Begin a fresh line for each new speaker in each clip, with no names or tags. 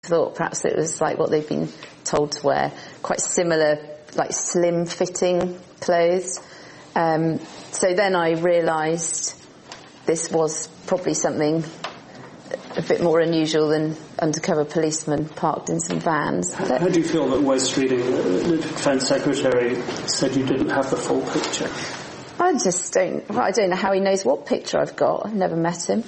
thought perhaps it was like what they've been told to wear, quite similar, like slim-fitting clothes. So then I realised this was probably something a bit more unusual than undercover policemen parked in some vans.
How do you feel that Wes Streeting, the Defence Secretary, said you didn't have the full picture?
I don't know how he knows what picture I've got. I've never met him.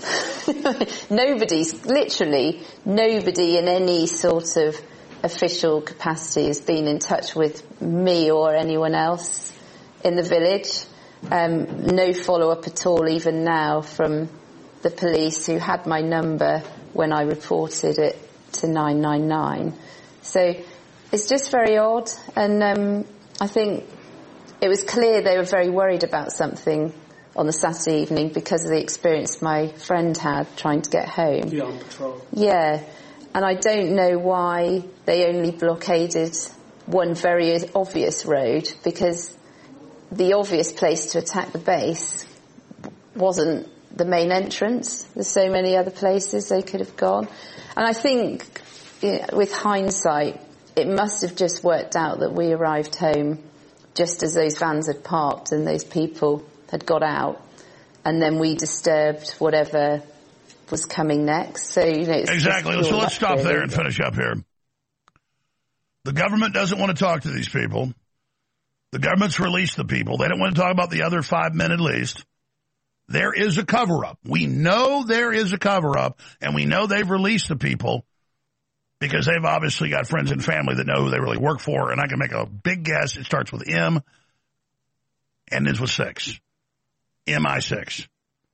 Literally nobody in any sort of official capacity has been in touch with me or anyone else in the village. No follow-up at all, even now, from the police who had my number when I reported it to 999. So it's just very odd, and I think it was clear they were very worried about something on the Saturday evening because of the experience my friend had trying to get home.
The armed patrol.
Yeah, and I don't know why they only blockaded one very obvious road, because the obvious place to attack the base wasn't the main entrance. There's so many other places they could have gone. And I think, with hindsight, it must have just worked out that we arrived home just as those vans had parked and those people had got out, and then we disturbed whatever was coming next. So,
exactly. So let's stop there and finish up here. The government doesn't want to talk to these people. The government's released the people. They don't want to talk about the other 5 men at least. There is a cover-up. We know there is a cover-up, and we know they've released the people because they've obviously got friends and family that know who they really work for, and I can make a big guess. It starts with M and ends with 6. MI6.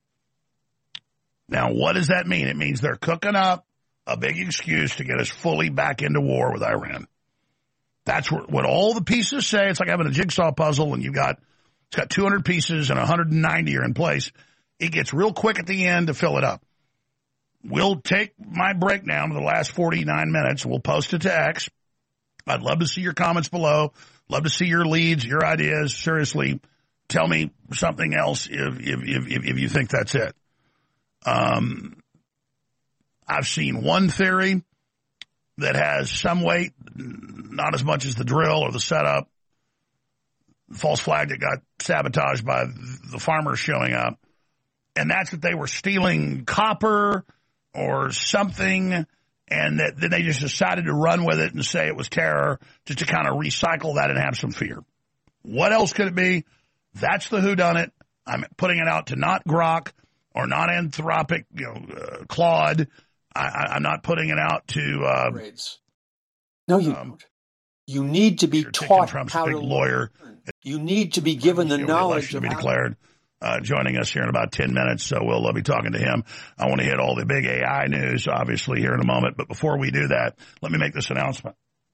Now, what does that mean? It means they're cooking up a big excuse to get us fully back into war with Iran. That's what all the pieces say. It's like having a jigsaw puzzle, and it's got 200 pieces and 190 are in place. It gets real quick at the end to fill it up. We'll take my breakdown of the last 49 minutes. We'll post it to X. I'd love to see your comments below. Love to see your leads, your ideas. Seriously, tell me something else if you think that's it. I've seen one theory that has some weight, not as much as the drill or the setup. False flag that got sabotaged by the farmers showing up. And that's that they were stealing copper or something, and that then they just decided to run with it and say it was terror, just to kind of recycle that and have some fear. What else could it be? That's the whodunit. I'm putting it out to not Grok or not Anthropic, Claude. I'm not putting it out to...
No, you don't. You need to be taught
Trump's
how
big
to
lawyer.
You need to be given the knowledge
to be declared. Joining us here in about 10 minutes, so we'll be talking to him. I want to hit all the big AI news, obviously, here in a moment. But before we do that, let me make this announcement.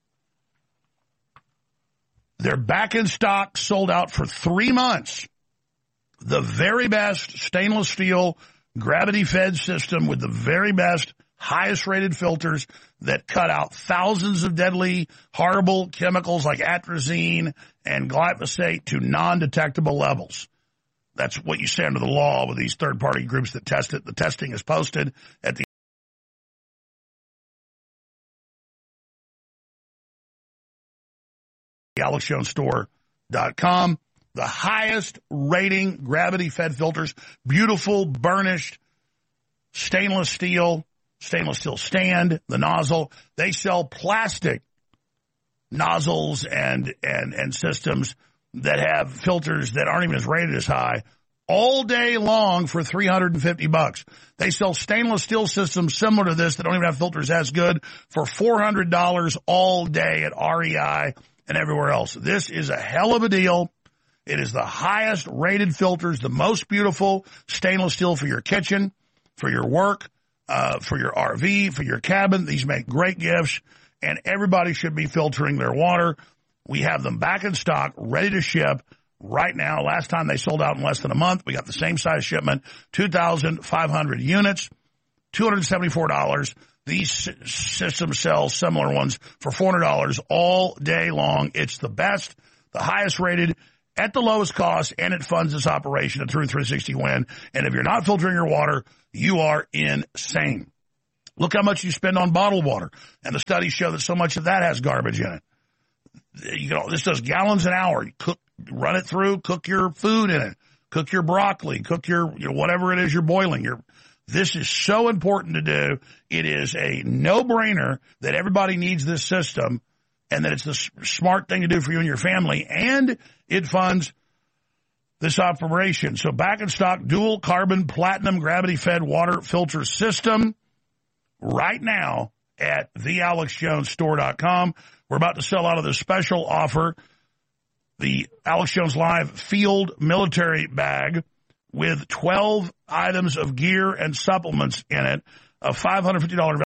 They're back in stock, sold out for 3 months. The very best stainless steel gravity-fed system with the very best, highest-rated filters that cut out thousands of deadly, horrible chemicals like atrazine and glyphosate to non-detectable levels. That's what you say under the law with these third-party groups that test it. The testing is posted at the AlexJonesStore.com. The highest rating gravity-fed filters, beautiful, burnished, stainless steel stand, the nozzle. They sell plastic nozzles and systems that have filters that aren't even as rated as high all day long for $350. They sell stainless steel systems similar to this that don't even have filters as good for $400 all day at REI and everywhere else. This is a hell of a deal. It is the highest rated filters, the most beautiful stainless steel for your kitchen, for your work, for your RV, for your cabin. These make great gifts, and everybody should be filtering their water. We have them back in stock, ready to ship right now. Last time they sold out in less than a month. We got the same size shipment, 2,500 units, $274. These systems sell similar ones for $400 all day long. It's the best, the highest rated, at the lowest cost, and it funds this operation, a True 360 win. And if you're not filtering your water, you are insane. Look how much you spend on bottled water. And the studies show that so much of that has garbage in it. This does gallons an hour. You run it through, cook your food in it, cook your broccoli, cook your, whatever it is you're boiling. This is so important to do. It is a no-brainer that everybody needs this system and that it's the smart thing to do for you and your family, and it funds this operation. So back in stock, dual carbon platinum gravity-fed water filter system right now at thealexjonesstore.com. We're about to sell out of this special offer, the Alex Jones Live Field Military Bag with 12 items of gear and supplements in it, a $550 value.